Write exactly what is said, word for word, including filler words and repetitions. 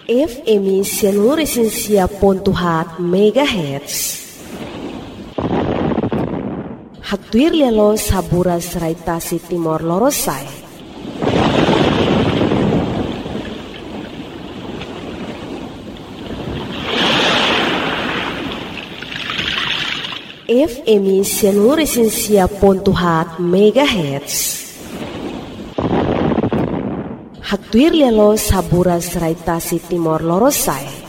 F M seluruh Indonesia pontuhat megahertz. Haktuir lelo sabura seraitasi Timor Lorosai. F M seluruh Indonesia pontuhat megahertz. Haktuir lelo sabura seraitasi Timor Lorosai.